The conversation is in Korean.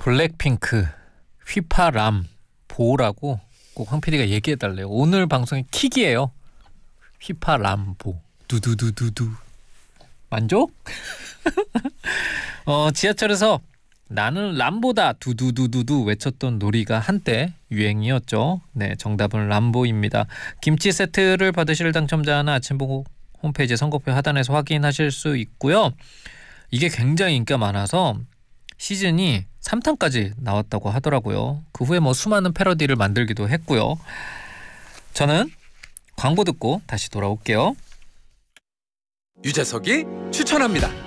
블랙핑크 휘파람보라고 꼭 황 PD가 얘기해달래요. 오늘 방송이 킥이에요. 휘파람보 두두두두두. 만족? 지하철에서 나는 람보다 두두두두두 외쳤던 놀이가 한때 유행이었죠. 네, 정답은 람보입니다. 김치 세트를 받으실 당첨자는 아침보고 홈페이지 선곡표 하단에서 확인하실 수 있고요. 이게 굉장히 인기가 많아서 시즌이 3탄까지 나왔다고 하더라고요. 그 후에 뭐 수많은 패러디를 만들기도 했고요. 저는 광고 듣고 다시 돌아올게요. 유재석이 추천합니다.